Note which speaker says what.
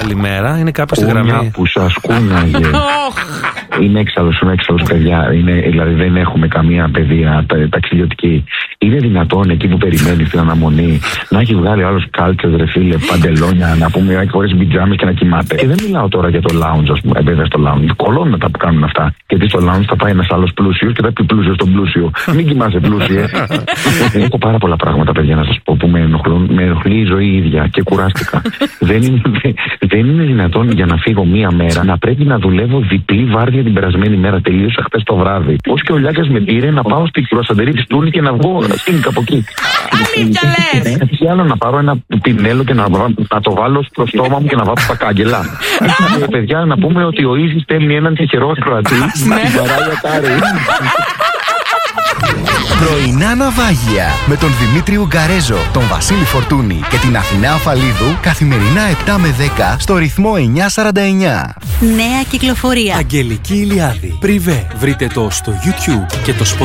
Speaker 1: καλημέρα, είναι κάποιο στη γραμμή.
Speaker 2: Που σας κούναγε. Είναι έξαλλος, παιδιά. Δηλαδή δεν έχουμε καμία παιδεία ταξιδιωτική. Είναι δυνατόν εκεί που περιμένει την αναμονή να έχει βγάλει άλλος κάλτσες, ρε φίλε, παντελόνια, να πούμε χωρίς πιτζάμες και να κοιμάται. Και δεν μιλάω τώρα για το lounge, ας πούμε. Βέβαια στο lounge. Κολώνουν τα που κάνουν αυτά. Γιατί στο lounge θα πάει ένας άλλος πλούσιος και θα πει πλούσιο στον πλούσιο. Μην κοιμάσαι πλούσιε. Έχω πάρα πολλά πράγματα, παιδιά, να σας πω που με ενοχλούν. Με ενοχλεί η ζωή η ίδια και κουράστηκα. Δεν είναι δυνατόν για να φύγω μία μέρα να πρέπει να δουλεύω διπλή βάρδια την περασμένη μέρα. Τελείωσα χτες το βράδυ. Πώς και ο Λιάκας με πήρε να πάω στην κρουασαντερή της Τούρνη και να βγω σκήνικα από εκεί.
Speaker 3: Αλήθεια λες.
Speaker 2: Τι άλλο να πάρω ένα πινέλο και να το βάλω στο στόμα μου και να βάψω τα κάγκελα. Παιδιά, να πούμε ότι ο Ίζης στέλνει έναν τυχερό ακροατή.
Speaker 4: Πρωινά ναυάγια με τον Δημήτρη Ουγκαρέζο, τον Βασίλη Φορτούνη και την Αθηνά Αφαλίδου καθημερινά 7 με 10 στο ρυθμό 949.
Speaker 3: Νέα κυκλοφορία.
Speaker 1: Αγγελική Ηλιάδη. Πριβέ. Βρείτε το στο YouTube και το Spotify.